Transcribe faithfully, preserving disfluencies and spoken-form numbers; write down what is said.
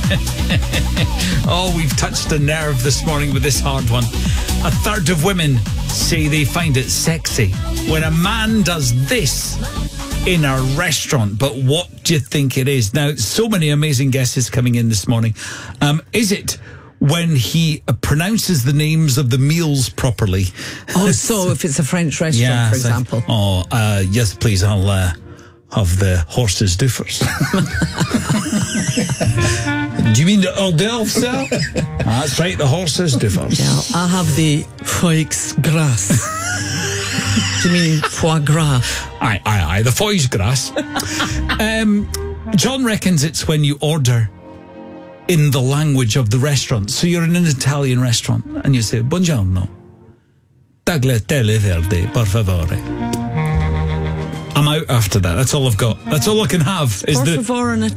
Oh, we've touched a nerve this morning with this hard one. A third of women say they find it sexy when a man does this in a restaurant. But what do you think it is? Now, so many amazing guesses coming in this morning. Um, is it when he uh, pronounces the names of the meals properly? Oh, so if it's a French restaurant, yeah, for so- example. oh, uh, yes, please, I'll uh, have the horses doofers. Do you mean the hors d'oeuvre, sir? That's right, the horses doofers. Yeah, I'll have the foie gras. Do you mean foie gras? Aye, aye, aye, the foie gras. um, John reckons it's when you order in the language of the restaurant. So you're in an Italian restaurant and you say, buongiorno, tagliatelle verde, per favore. I'm out after that. That's all I've got. That's all I can have. Is Por the favor, and a